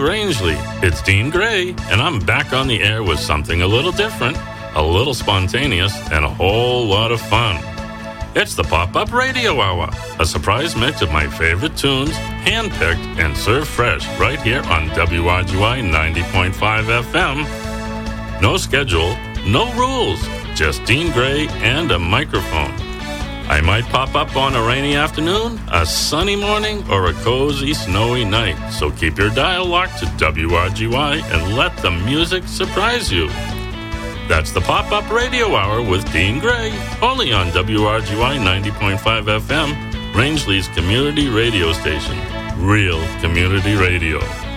Rangeley, it's Dean Gray, and I'm back on the air with something a little different, a little spontaneous, and a whole lot of fun. It's the Pop-Up Radio Hour, a surprise mix of my favorite tunes, handpicked and served fresh right here on WRGY 90.5 FM. No schedule, no rules, just Dean Gray and a microphone. I might pop up on a rainy afternoon, a sunny morning, or a cozy, snowy night. So keep your dial locked to WRGY and let the music surprise you. That's the Pop-Up Radio Hour with Dean Gray, only on WRGY 90.5 FM, Rangeley's community radio station. Real community radio.